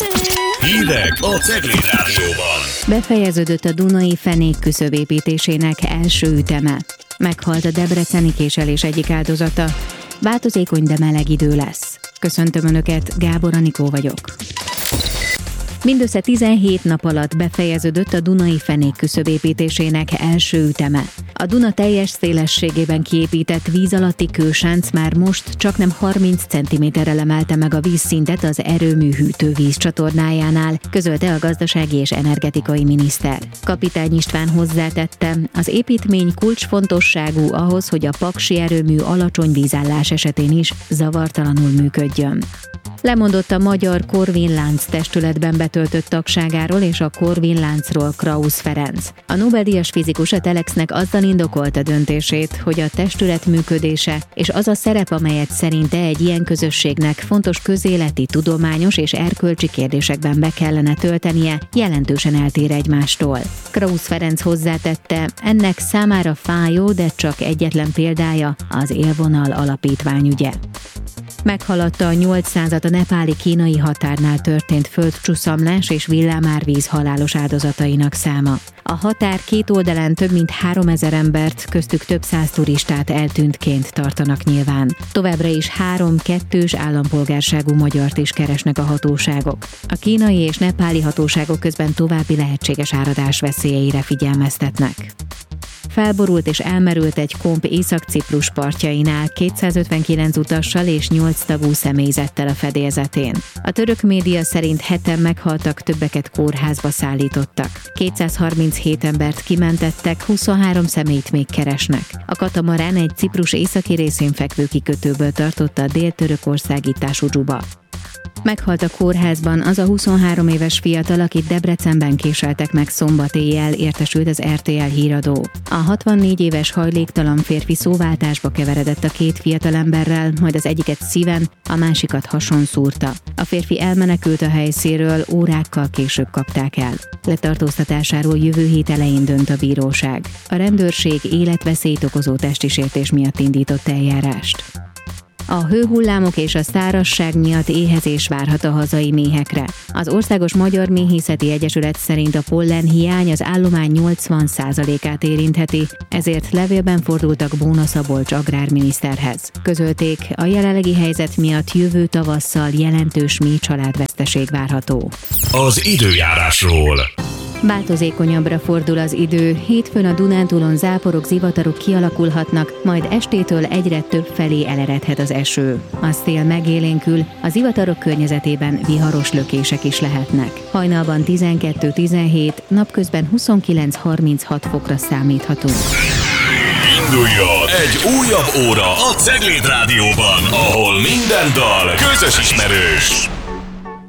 Hírek a Cegléd Rádióban. Befejeződött a Dunai fenék küszöbépítésének első üteme. Meghalt a debreceni késelés egyik áldozata. Változékony, de meleg idő lesz. Köszöntöm Önöket, Gábor Anikó vagyok. Mindössze 17 nap alatt befejeződött a Dunai fenék küszöbépítésének első üteme. A Duna teljes szélességében kiépített víz alatti kősánc már most csaknem 30 cm-rel emelte meg a vízszintet az erőmű hűtővíz csatornájánál, közölte a gazdasági és energetikai miniszter. Kapitány István hozzátette, az építmény kulcsfontosságú ahhoz, hogy a paksi erőmű alacsony vízállás esetén is zavartalanul működjön. Lemondott a Magyar Corvin-lánc testületben betöltött tagságáról és a Corvin-láncról Krausz Ferenc. A Nobel-díjas fizikus a Telexnek azzal indokolta döntését, hogy a testület működése és az a szerep, amelyet szerinte egy ilyen közösségnek fontos közéleti, tudományos és erkölcsi kérdésekben be kellene töltenie, jelentősen eltér egymástól. Krausz Ferenc hozzátette, ennek számára fájó, de csak egyetlen példája az Élvonal alapítvány ügye. Meghaladta a 800-at a nepáli-kínai határnál történt földcsuszamlás és villámárvíz halálos áldozatainak száma. A határ két oldalán több mint 3000 embert, köztük több száz turistát eltűntként tartanak nyilván. Továbbra is 3 kettős állampolgárságú magyart is keresnek a hatóságok. A kínai és nepáli hatóságok közben további lehetséges áradás veszélyeire figyelmeztetnek. Felborult és elmerült egy komp Észak-Ciprus partjainál 259 utassal és 8 tagú személyzettel a fedélzetén. A török média szerint 7-en meghaltak, többeket kórházba szállítottak. 237 embert kimentettek, 23 személyt még keresnek. A katamarán egy Ciprus északi részén fekvő kikötőből tartotta a dél-törökországi Tásudzuba. Meghalt a kórházban az a 23 éves fiatal, akit Debrecenben késeltek meg szombat éjjel, értesült az RTL híradó. A 64 éves hajléktalan férfi szóváltásba keveredett a két fiatalemberrel, majd az egyiket szíven, a másikat hason szúrta. A férfi elmenekült a helyszínről, órákkal később kapták el. Letartóztatásáról jövő hét elején dönt a bíróság. A rendőrség életveszélyt okozó testi sértés miatt indított eljárást. A hőhullámok és a szárazság miatt éhezés várhat a hazai méhekre. Az Országos Magyar Méhészeti Egyesület szerint a pollenhiány az állomány 80%-át érintheti, ezért levélben fordultak Bóna Szabolcs agrárminiszterhez. Közölték, a jelenlegi helyzet miatt jövő tavasszal jelentős méh családveszteség várható. Az időjárásról. Változékonyabbra fordul az idő, hétfőn a Dunántúlon záporok, zivatarok kialakulhatnak, majd estétől egyre több felé eleredhet az eső. A szél megélénkül, a zivatarok környezetében viharos lökések is lehetnek. Hajnalban 12-17, napközben 29-36 fokra számíthatunk. Induljon egy újabb óra a Cegléd Rádióban, ahol minden dal közös ismerős.